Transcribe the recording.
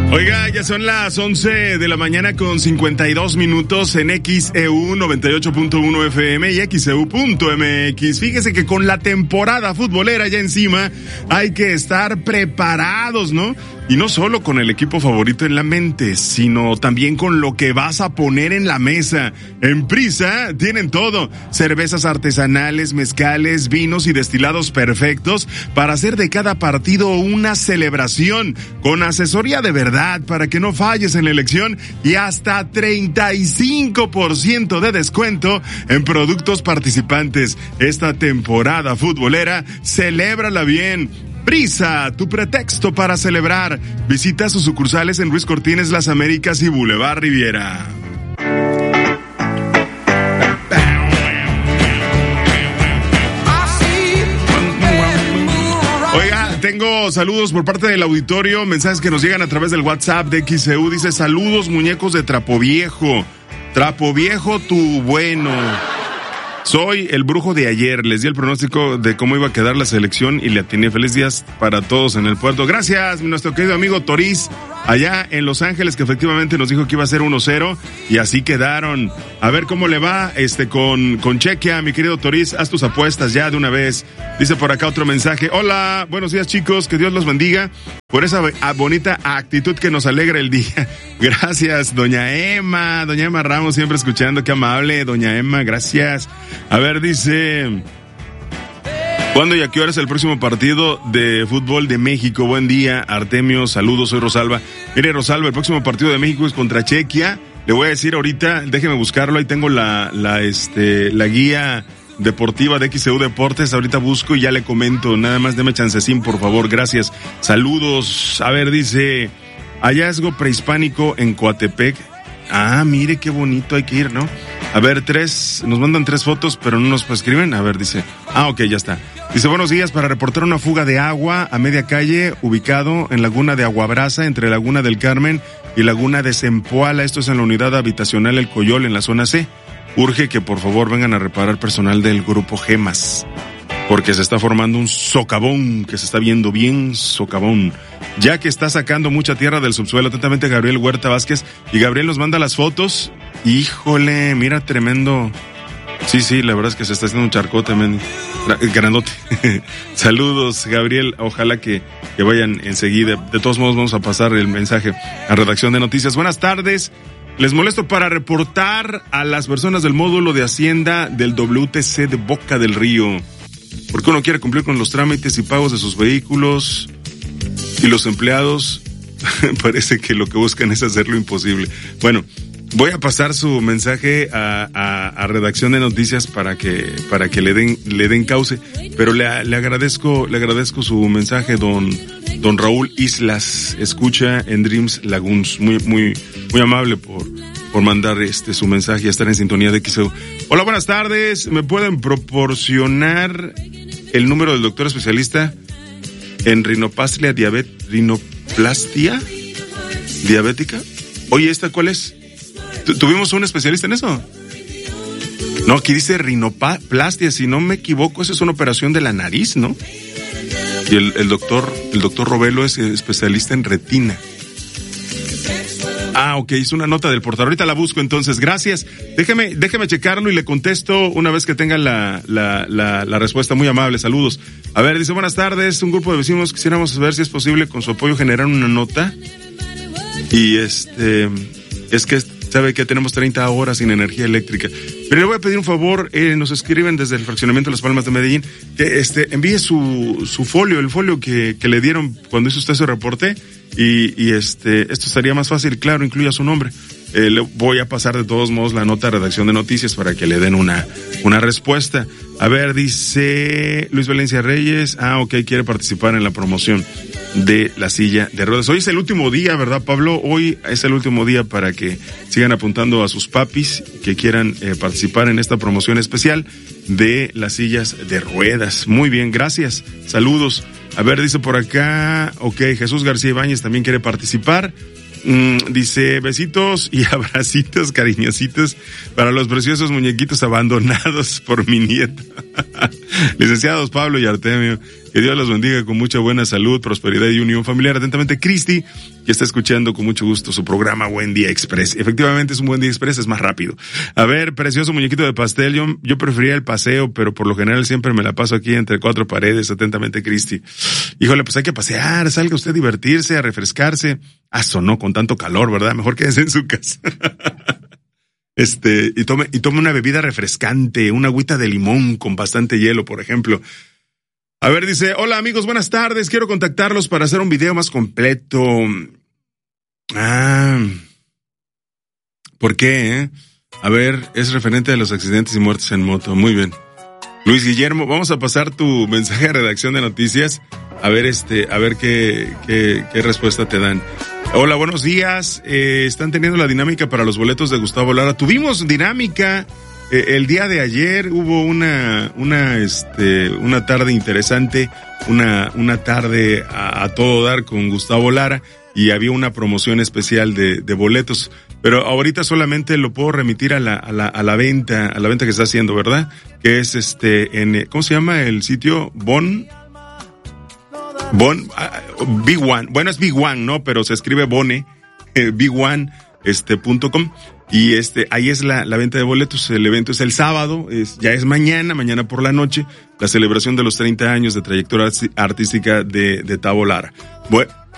Oiga, ya son las 11 de la mañana con 52 minutos en XEU 98.1 FM y XEU.mx. Fíjese que con la temporada futbolera ya encima hay que estar preparados, ¿no? Y no solo con el equipo favorito en la mente, sino también con lo que vas a poner en la mesa. En Prisa tienen todo: cervezas artesanales, mezcales, vinos y destilados perfectos para hacer de cada partido una celebración, con asesoría de verdad para que no falles en la elección y hasta 35% de descuento en productos participantes. Esta temporada futbolera, celébrala bien. Prisa, tu pretexto para celebrar. Visita sus sucursales en Ruiz Cortines, Las Américas y Boulevard Riviera. Oiga, tengo saludos por parte del auditorio, mensajes que nos llegan a través del WhatsApp de XEU. Dice: saludos, muñecos de Trapo Viejo. Trapo Viejo, tu bueno. Soy el brujo de ayer, les di el pronóstico de cómo iba a quedar la selección y le atiné. Feliz días para todos en el puerto. Gracias, nuestro querido amigo Toriz, allá en Los Ángeles, que efectivamente nos dijo que iba a ser 1-0 y así quedaron. A ver cómo le va con Chequia, mi querido Toriz. Haz tus apuestas ya de una vez. Dice por acá otro mensaje: hola, buenos días chicos, que Dios los bendiga por esa bonita actitud que nos alegra el día. Gracias, doña Emma Ramos, siempre escuchando, qué amable, doña Emma, gracias. A ver, dice: ¿cuándo y a qué hora es el próximo partido de fútbol de México? Buen día, Artemio, saludos, soy Rosalba. Mire, Rosalba, el próximo partido de México es contra Chequia. Le voy a decir ahorita, déjeme buscarlo, ahí tengo la guía deportiva de XEU Deportes, ahorita busco y ya le comento, nada más deme chancecín, por favor, gracias. Saludos. A ver, dice: hallazgo prehispánico en Coatepec. Ah, mire qué bonito, hay que ir, ¿no? A ver, nos mandan 3 fotos, pero no nos escriben. A ver, dice: ok, ya está. Dice: buenos días, para reportar una fuga de agua a media calle, ubicado en Laguna de Aguabrasa, entre Laguna del Carmen y Laguna de Zempoala. Esto es en la unidad habitacional El Coyol, en la zona C. Urge que por favor vengan a reparar personal del grupo Gemas, porque se está formando un socavón, que se está viendo bien socavón, ya que está sacando mucha tierra del subsuelo. Atentamente, Gabriel Huerta Vázquez. Y Gabriel nos manda las fotos. Híjole, mira, tremendo. Sí, la verdad es que se está haciendo un charcote grandote. Saludos, Gabriel. Ojalá que vayan enseguida. De todos modos, vamos a pasar el mensaje a redacción de noticias. Buenas tardes. Les molesto para reportar a las personas del módulo de Hacienda del WTC de Boca del Río, porque uno quiere cumplir con los trámites y pagos de sus vehículos y los empleados parece que lo que buscan es hacer lo imposible. Bueno, voy a pasar su mensaje a redacción de noticias para que le den cauce, pero le agradezco su mensaje, don Raúl Islas, escucha en Dreams Lagoons, muy amable por mandar su mensaje y estar en sintonía de XEU. Hola, buenas tardes. ¿Me pueden proporcionar el número del doctor especialista en rinoplastia diabética? Oye, ¿esta cuál es? ¿Tuvimos un especialista en eso? No, aquí dice rinoplastia, si no me equivoco, esa es una operación de la nariz, ¿no? Y el doctor Robelo es especialista en retina. Ah, ok, hizo una nota del portal. Ahorita la busco entonces, gracias. Déjeme checarlo y le contesto una vez que tenga la respuesta. Muy amable, saludos. A ver, dice: buenas tardes, un grupo de vecinos quisiéramos saber si es posible con su apoyo generar una nota. Y es que sabe que tenemos 30 horas sin energía eléctrica. Pero le voy a pedir un favor, nos escriben desde el fraccionamiento Las Palmas de Medellín, que envíe su folio, el folio que le dieron cuando hizo usted su reporte, y esto estaría más fácil, claro, incluya su nombre. Le voy a pasar de todos modos la nota de redacción de noticias para que le den una respuesta. A ver, dice Luis Valencia Reyes, ok, quiere participar en la promoción de la silla de ruedas. Hoy es el último día, ¿verdad, Pablo? Hoy es el último día para que sigan apuntando a sus papis que quieran participar en esta promoción especial de las sillas de ruedas. Muy bien, gracias. Saludos. A ver, dice por acá, ok, Jesús García Ibáñez también quiere participar. Dice: besitos y abracitos cariñositos para los preciosos muñequitos abandonados por mi nieto. Licenciados Pablo y Artemio, Que Dios los bendiga con mucha buena salud, prosperidad y unión familiar. Atentamente, Cristi, que está escuchando con mucho gusto su programa Buen Día Express. Efectivamente es un Buen Día Express, es más rápido. A ver, precioso muñequito de pastel, yo prefería el paseo, pero por lo general siempre me la paso aquí entre cuatro paredes. Atentamente, Cristi. Híjole, pues hay que pasear, salga usted a divertirse, a refrescarse. Sonó con tanto calor, ¿verdad? Mejor quédese en su casa. Y tome una bebida refrescante, una agüita de limón con bastante hielo, por ejemplo. A ver, dice, hola amigos, buenas tardes, quiero contactarlos para hacer un video más completo. ¿Por qué? A ver, es referente a los accidentes y muertes en moto, muy bien. Luis Guillermo, vamos a pasar tu mensaje de redacción de noticias, a ver qué respuesta te dan. Hola, buenos días, están teniendo la dinámica para los boletos de Gustavo Lara. Tuvimos dinámica. El día de ayer hubo una tarde interesante, una tarde a todo dar con Gustavo Lara y había una promoción especial de boletos, pero ahorita solamente lo puedo remitir a la venta que está haciendo, ¿verdad? Que es ¿cómo se llama el sitio? Big One. Bueno, es Big One, ¿no? Pero se escribe Bone, bigone.com. Y ahí es la venta de boletos. El evento es el sábado, ya es mañana por la noche, la celebración de los 30 años de trayectoria artística de Tavo Lara. Bueno,